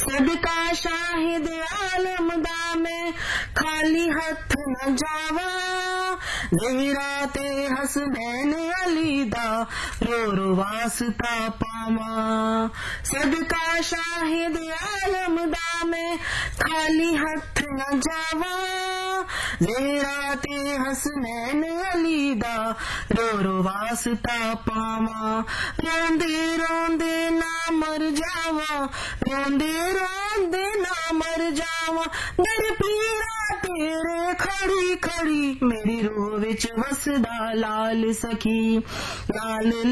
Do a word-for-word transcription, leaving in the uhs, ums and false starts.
सदका शाहिद आलम दा मैं खाली हथ न जावा ज़हरा ते हसनैन अली दा रो रो वास्ता पावा सदका शाहिद आलम दा मैं खाली हथ न जावा ज़हरा ते हसनैन अली दा रो रो वास्ता पावा रोंदे रोंदे ना मर जावा रोंदे रोंदे ना मर जावा दर पीरा तेरे खड़ी खड़ी मेरी रूह विच वसदा लाल सखी लाल